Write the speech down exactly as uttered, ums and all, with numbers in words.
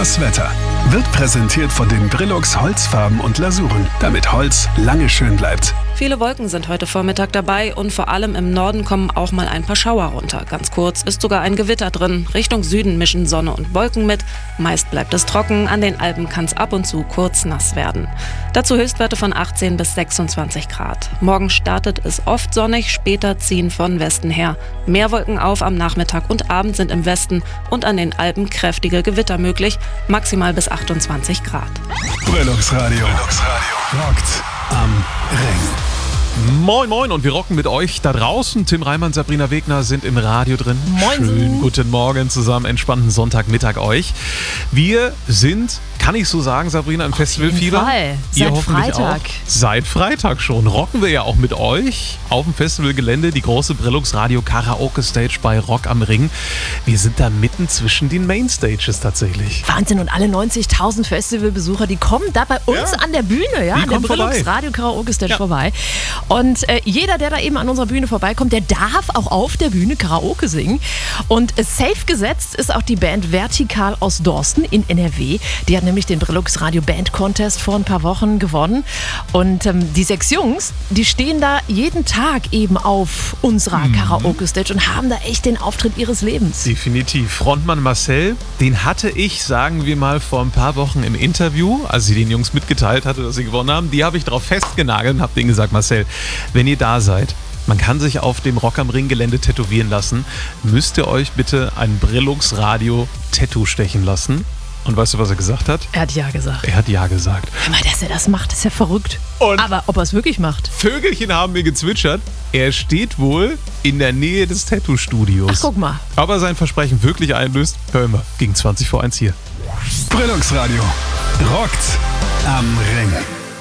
Das Wetter wird präsentiert von den Brillux Holzfarben und Lasuren, damit Holz lange schön bleibt. Viele Wolken sind heute Vormittag dabei und vor allem im Norden kommen auch mal ein paar Schauer runter. Ganz kurz ist sogar ein Gewitter drin. Richtung Süden mischen Sonne und Wolken mit. Meist bleibt es trocken, an den Alpen kann es ab und zu kurz nass werden. Dazu Höchstwerte von achtzehn bis sechsundzwanzig Grad. Morgen startet es oft sonnig, später ziehen von Westen her. Mehr Wolken auf am Nachmittag und Abend sind im Westen und an den Alpen kräftige Gewitter möglich, maximal bis achtundzwanzig Grad. Brillux Radio. Brillux Radio. Rockt am Ring. Moin Moin und wir rocken mit euch da draußen. Tim Reimann, Sabrina Wegner sind im Radio drin. Moin. Schönen guten Morgen zusammen, entspannten Sonntagmittag euch. Wir sind, kann ich so sagen, Sabrina, im Festivalfieber. Fall. Ihr Seit hoffentlich Freitag. auch. Seit Freitag schon. Rocken wir ja auch mit euch auf dem Festivalgelände, die große Brillux Radio Karaoke Stage bei Rock am Ring. Wir sind da mitten zwischen den Mainstages tatsächlich. Wahnsinn, und alle neunzigtausend Festivalbesucher, die kommen da bei uns Ja. an der Bühne, ja, Die an der kommen Brillux vorbei. Radio Karaoke Stage Ja. vorbei. Und äh, jeder, der da eben an unserer Bühne vorbeikommt, der darf auch auf der Bühne Karaoke singen. Und äh, safe gesetzt ist auch die Band Vertikal aus Dorsten in N R W. Die hat nämlich den Brillux Radio Band Contest vor ein paar Wochen gewonnen. Und ähm, die sechs Jungs, die stehen da jeden Tag eben auf unserer Mhm. Karaoke Stage und haben da echt den Auftritt ihres Lebens. Definitiv. Frontmann Marcel, den hatte ich, sagen wir mal, vor ein paar Wochen im Interview, als sie den Jungs mitgeteilt hatte, dass sie gewonnen haben, die habe ich darauf festgenagelt und habe denen gesagt, Marcel, wenn ihr da seid, man kann sich auf dem Rock am Ring Gelände tätowieren lassen, müsst ihr euch bitte ein Brillux Radio Tattoo stechen lassen. Und weißt du, was er gesagt hat? Er hat ja gesagt. Er hat ja gesagt. Hör mal, dass er das macht, ist ja verrückt. Und- Aber ob er es wirklich macht? Vögelchen haben mir gezwitschert, er steht wohl in der Nähe des Tattoo-Studios. Ach, guck mal. Ob er sein Versprechen wirklich einlöst, hören wir gegen zwanzig vor eins hier. Brillux Radio. Rockt am Ring.